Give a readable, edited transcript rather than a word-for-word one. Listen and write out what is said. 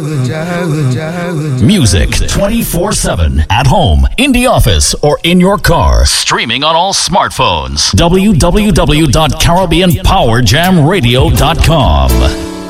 Music 24/7 at home, in the office, or in your car. Streaming on all smartphones. www.caribbeanpowerjamradio.com.